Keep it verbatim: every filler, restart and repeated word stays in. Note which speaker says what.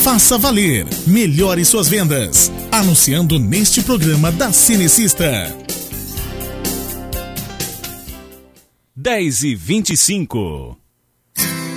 Speaker 1: Faça valer. Melhore suas vendas. Anunciando neste programa da Cinecista.
Speaker 2: dez e vinte e cinco.